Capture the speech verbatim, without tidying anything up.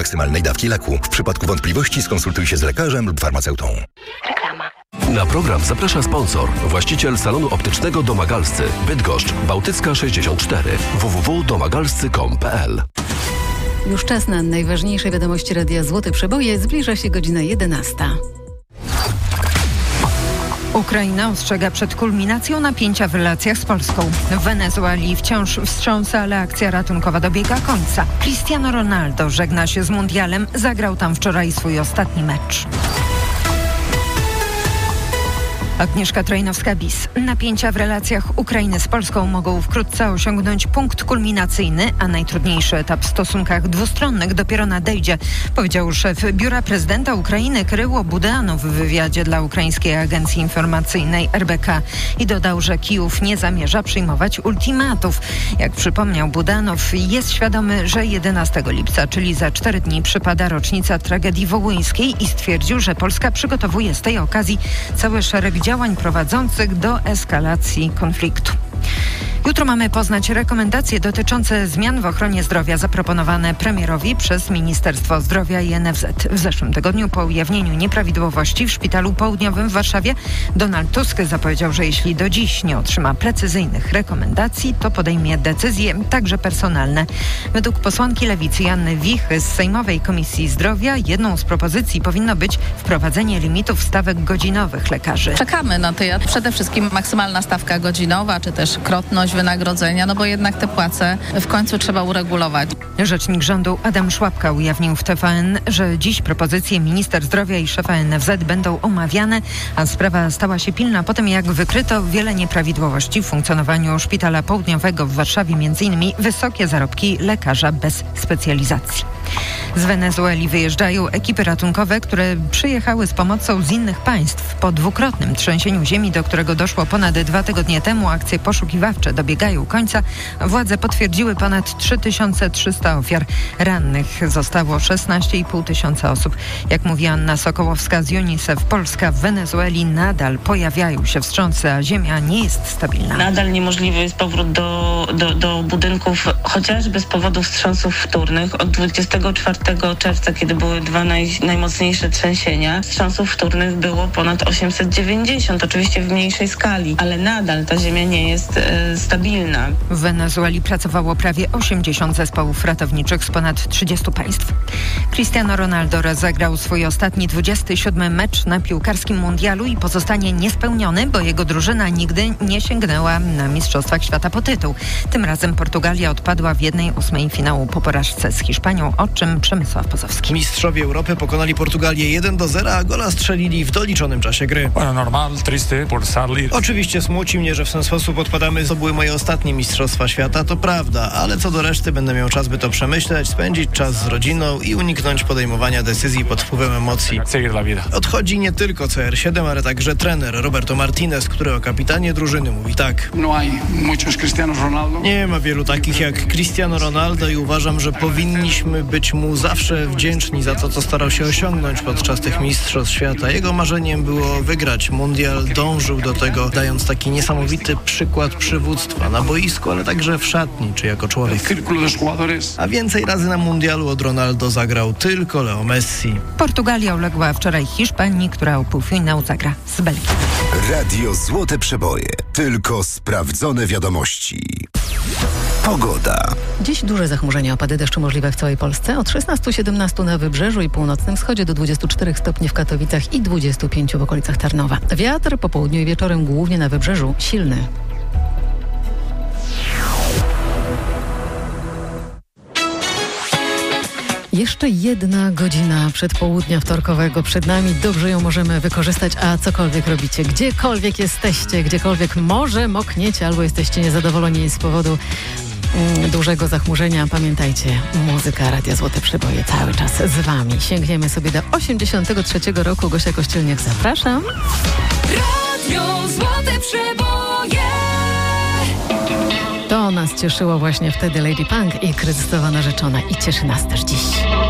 maksymalnej dawki leku. W przypadku wątpliwości skonsultuj się z lekarzem lub farmaceutą. Reklama. Na program zaprasza sponsor, właściciel salonu optycznego Domagalscy, Bydgoszcz, Bałtycka sześćdziesiąt cztery, w w w kropka domagalscy kropka com kropka p l. Już czas na najważniejsze wiadomości Radia Złote Przeboje. Zbliża się godzina jedenasta. Ukraina ostrzega przed kulminacją napięcia w relacjach z Polską. W Wenezueli wciąż wstrząsa, ale akcja ratunkowa dobiega końca. Cristiano Ronaldo żegna się z mundialem. Zagrał tam wczoraj swój ostatni mecz. Agnieszka Trojnowska-Bis. Napięcia w relacjach Ukrainy z Polską mogą wkrótce osiągnąć punkt kulminacyjny, a najtrudniejszy etap w stosunkach dwustronnych dopiero nadejdzie, powiedział szef Biura Prezydenta Ukrainy Kryło Budanow w wywiadzie dla ukraińskiej agencji informacyjnej R B K i dodał, że Kijów nie zamierza przyjmować ultimatów. Jak przypomniał Budanow, jest świadomy, że jedenastego lipca, czyli za cztery dni, przypada rocznica tragedii wołyńskiej i stwierdził, że Polska przygotowuje z tej okazji cały szereg działań działań prowadzących do eskalacji konfliktu. Jutro mamy poznać rekomendacje dotyczące zmian w ochronie zdrowia zaproponowane premierowi przez Ministerstwo Zdrowia i N F Z. W zeszłym tygodniu po ujawnieniu nieprawidłowości w Szpitalu Południowym w Warszawie Donald Tusk zapowiedział, że jeśli do dziś nie otrzyma precyzyjnych rekomendacji, to podejmie decyzje także personalne. Według posłanki Lewicy Joanny Wichy z Sejmowej Komisji Zdrowia jedną z propozycji powinno być wprowadzenie limitów stawek godzinowych lekarzy. Czekamy na to. Przede wszystkim maksymalna stawka godzinowa, czy też krotność wynagrodzenia, no bo jednak te płace w końcu trzeba uregulować. Rzecznik rządu Adam Szłapka ujawnił w T V N, że dziś propozycje minister zdrowia i szefa N F Z będą omawiane, a sprawa stała się pilna po tym, jak wykryto wiele nieprawidłowości w funkcjonowaniu Szpitala Południowego w Warszawie, między innymi wysokie zarobki lekarza bez specjalizacji. Z Wenezueli wyjeżdżają ekipy ratunkowe, które przyjechały z pomocą z innych państw. Po dwukrotnym trzęsieniu ziemi, do którego doszło ponad dwa tygodnie temu, akcje poszukiwawcze dobiegają końca. Władze potwierdziły ponad trzy tysiące trzysta ofiar. Rannych zostało szesnaście i pół tysiąca osób. Jak mówi Anna Sokołowska z UNICEF, Polska w Wenezueli nadal pojawiają się wstrząsy, a ziemia nie jest stabilna. Nadal niemożliwy jest powrót do, do, do budynków, chociażby z powodu wstrząsów wtórnych. Od dwudziestego czwartego czerwca, kiedy były dwa naj, najmocniejsze trzęsienia, wstrząsów wtórnych było ponad osiemset dziewięćdziesiąt, oczywiście w mniejszej skali, ale nadal ta ziemia nie jest e, stabilna. W Wenezueli pracowało prawie osiemdziesiąt zespołów ratowniczych z ponad trzydziestu państw. Cristiano Ronaldo rozegrał swój ostatni dwudziesty siódmy mecz na piłkarskim mundialu i pozostanie niespełniony, bo jego drużyna nigdy nie sięgnęła na Mistrzostwach Świata po tytuł. Tym razem Portugalia odpadła w jednej ósmej finału po porażce z Hiszpanią, o czym Przemysław Pozowski. Mistrzowie Europy pokonali Portugalię jeden do zera, a gola strzelili w doliczonym czasie gry. Oczywiście smuci mnie, że w ten sposób odpadamy. To były moje ostatnie Mistrzostwa Świata, to prawda, ale co do reszty będę miał czas, by to przemyśleć, spędzić czas z rodziną i uniknąć podejmowania decyzji pod wpływem emocji. Odchodzi nie tylko C R siedem, ale także trener Roberto Martinez, który o kapitanie drużyny mówi tak. Nie ma wielu takich jak Cristiano Ronaldo i uważam, że powinniśmy być mu zawsze wdzięczni za to, co starał się osiągnąć podczas tych Mistrzostw Świata. Jego marzeniem było wygrać mundial, dążył do tego, dając taki niesamowity przykład przywództwa na boisku, ale także w szatni, czy jako człowiek. A więcej razy na mundialu od Ronaldo zagrał tylko Leo Messi. Portugalia uległa wczoraj Hiszpanii, która o półfinał zagra z Belgią. Radio Złote Przeboje. Tylko sprawdzone wiadomości. Pogoda. Dziś duże zachmurzenia, opady deszczu możliwe w całej Polsce. Od szesnastu do siedemnastu na Wybrzeżu i północnym wschodzie, do dwudziestu czterech stopni w Katowicach i dwudziestu pięciu w okolicach Tarnowa. Wiatr po południu i wieczorem głównie na Wybrzeżu silny. Jeszcze jedna godzina przedpołudnia wtorkowego przed nami. Dobrze ją możemy wykorzystać, a cokolwiek robicie, gdziekolwiek jesteście, gdziekolwiek może mokniecie albo jesteście niezadowoleni z powodu mm, dużego zachmurzenia. Pamiętajcie, muzyka Radia Złote Przeboje cały czas z wami. Sięgniemy sobie do osiemdziesiątego trzeciego roku. Gosia Kościelniak, zapraszam. Radio Złote Przeboje. To nas cieszyło właśnie wtedy Lady Punk i Kryzysowa Narzeczona i cieszy nas też dziś.